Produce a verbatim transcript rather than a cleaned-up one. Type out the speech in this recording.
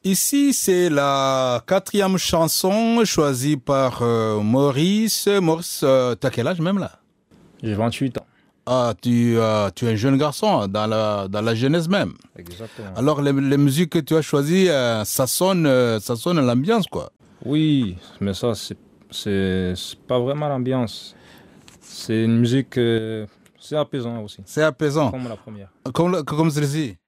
Ici, c'est la quatrième chanson choisie par euh, Maurice. Maurice, euh, t'as quel âge même là? J'ai vingt-huit ans. Ah, tu, euh, tu es un jeune garçon hein, dans la, dans la jeunesse même. Exactement. Alors, les, les musiques que tu as choisies, euh, ça sonne, euh, ça sonne à l'ambiance, quoi. Oui, mais ça, c'est, c'est, c'est pas vraiment l'ambiance. C'est une musique, euh, c'est apaisant aussi, C'est apaisant. comme la première. Comme, comme celle-ci.